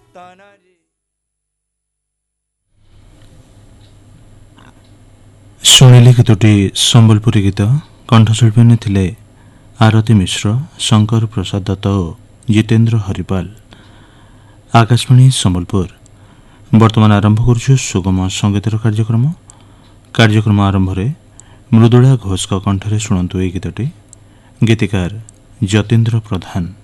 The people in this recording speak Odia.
ଶୁଣିଲେ କେତୋଟି ସମ୍ବଲପୁରୀ ଗୀତ। କଣ୍ଠଶିଳ୍ପୀ ଥିଲେ ଆରତୀ ମିଶ୍ର, ଶଙ୍କର ପ୍ରସାଦ ଦତ୍ତ ଓ ଜିତେନ୍ଦ୍ର ହରିପାଲ। ଆକାଶବାଣୀ ସମ୍ବଲପୁର। ବର୍ତ୍ତମାନ ଆରମ୍ଭ କରୁଛୁ ସୁଗମ ସଙ୍ଗୀତର କାର୍ଯ୍ୟକ୍ରମ ଆରମ୍ଭରେ ମୃଦୁଳା ଘୋଷଙ୍କ କଣ୍ଠରେ ଶୁଣନ୍ତୁ ଏହି ଗୀତଟି। ଗୀତିକାର ଯତୀନ୍ଦ୍ର ପ୍ରଧାନ।